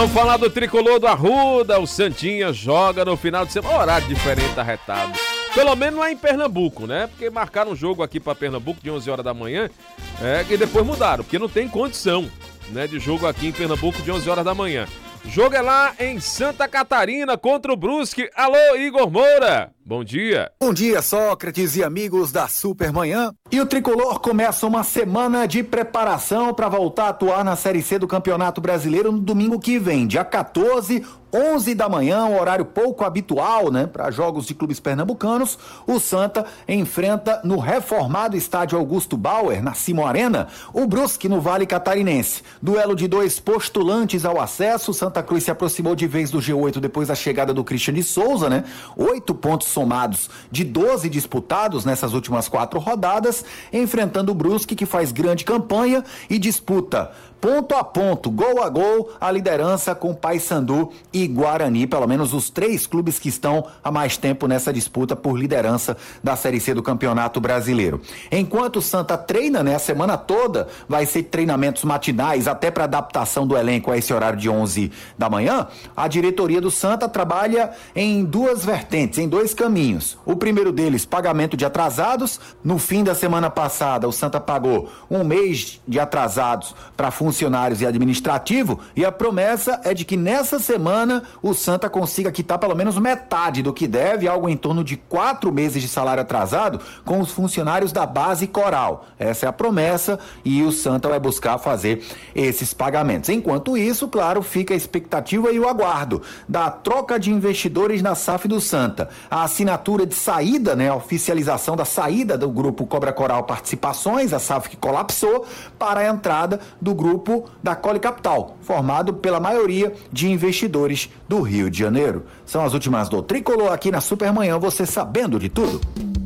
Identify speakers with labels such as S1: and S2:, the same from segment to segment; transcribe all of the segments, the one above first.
S1: Vamos falar do tricolor do Arruda. O Santinha joga no final de semana. Horário diferente, arretado. Pelo menos lá em Pernambuco, né? Porque marcaram um jogo aqui para Pernambuco de 11 horas da manhã, que depois mudaram, porque não tem condição, né, de jogo aqui em Pernambuco de 11 horas da manhã. O jogo é lá em Santa Catarina contra o Brusque. Alô, Igor Moura. Bom dia.
S2: Bom dia, Sócrates e amigos da Supermanhã. E o Tricolor começa uma semana de preparação para voltar a atuar na Série C do Campeonato Brasileiro no domingo que vem, dia 14, 11 da manhã, um horário pouco habitual, né, para jogos de clubes pernambucanos. O Santa enfrenta no reformado estádio Augusto Bauer, na Simon Arena, o Brusque no Vale Catarinense. Duelo de dois postulantes ao acesso. O Santa Cruz se aproximou de vez do G8 depois da chegada do Christian de Souza, né? 8 pontos somados de 12 disputados nessas últimas 4 rodadas, enfrentando o Brusque, que faz grande campanha e disputa ponto a ponto, gol a gol, a liderança com Paysandu e Guarani, pelo menos os 3 clubes que estão há mais tempo nessa disputa por liderança da Série C do Campeonato Brasileiro. Enquanto o Santa treina, né, a semana toda, vai ser treinamentos matinais, até para adaptação do elenco a esse horário de 11 da manhã, a diretoria do Santa trabalha em 2 vertentes, em 2 caminhos. O primeiro deles, pagamento de atrasados. No fim da semana passada, o Santa pagou 1 mês de atrasados para funcionários e administrativo, e a promessa é de que nessa semana o Santa consiga quitar pelo menos metade do que deve, algo em torno de 4 meses de salário atrasado com os funcionários da base coral. Essa é a promessa e o Santa vai buscar fazer esses pagamentos. Enquanto isso, claro, fica a expectativa e o aguardo da troca de investidores na SAF do Santa. A assinatura de saída, né, a oficialização da saída do grupo Cobra Coral Participações, a SAF que colapsou, para a entrada do grupo da Cole Capital, formado pela maioria de investidores do Rio de Janeiro. São as últimas do Tricolor aqui na Supermanhã, você sabendo de tudo.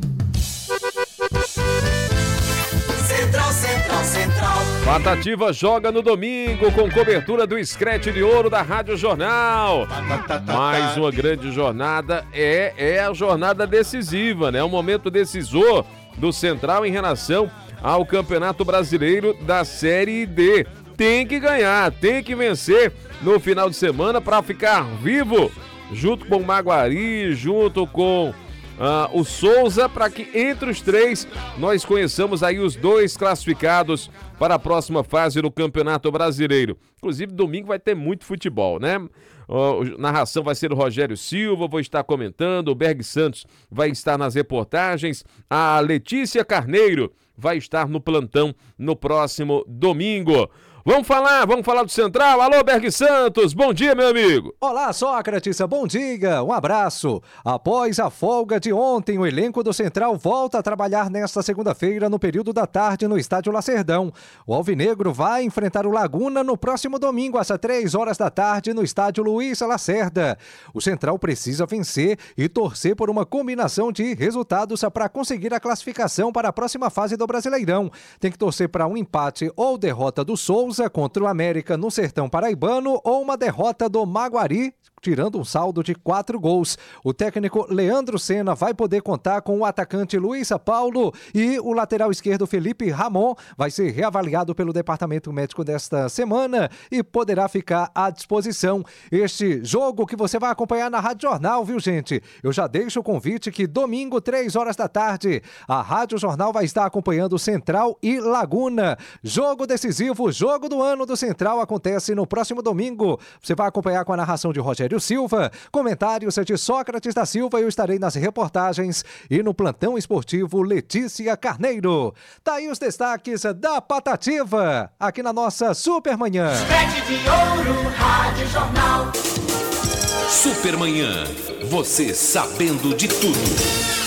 S3: Central.
S1: Patativa joga no domingo com cobertura do Scratch de Ouro da Rádio Jornal. Mais uma grande jornada, é a jornada decisiva, né? O momento decisor do Central em relação ao Campeonato Brasileiro da Série D. Tem que ganhar, tem que vencer no final de semana para ficar vivo, junto com o Maguari, junto com o Souza, para que entre os 3 nós conheçamos aí os 2 classificados para a próxima fase do Campeonato Brasileiro. Inclusive, domingo vai ter muito futebol, né? A narração vai ser o Rogério Silva, vou estar comentando, o Berg Santos vai estar nas reportagens, a Letícia Carneiro vai estar no plantão no próximo domingo. Vamos falar do Central. Alô, Berg Santos, bom dia, meu amigo.
S4: Olá, Sócrates, bom dia, um abraço. Após a folga de ontem, o elenco do Central volta a trabalhar nesta segunda-feira no período da tarde no Estádio Lacerdão. O Alvinegro vai enfrentar o Laguna no próximo domingo, às 3 horas da tarde, no Estádio Luiz Lacerda. O Central precisa vencer e torcer por uma combinação de resultados para conseguir a classificação para a próxima fase do Brasileirão. Tem que torcer para um empate ou derrota do Souza contra o América no Sertão Paraibano ou uma derrota do Maguari, tirando um saldo de 4 gols. O técnico Leandro Senna vai poder contar com o atacante Luiz Paulo e o lateral esquerdo Felipe Ramon vai ser reavaliado pelo departamento médico desta semana e poderá ficar à disposição. Este jogo que você vai acompanhar na Rádio Jornal, viu, gente? Eu já deixo o convite que domingo, 3 horas da tarde, a Rádio Jornal vai estar acompanhando Central e Laguna. Jogo decisivo, jogo do ano do Central acontece no próximo domingo. Você vai acompanhar com a narração de Rogério Silva, comentários de Sócrates da Silva, eu estarei nas reportagens e no plantão esportivo Letícia Carneiro. Tá aí os destaques da Patativa, aqui na nossa Supermanhã.
S3: Scratch de Ouro, Rádio Jornal.
S5: Supermanhã, você sabendo de tudo.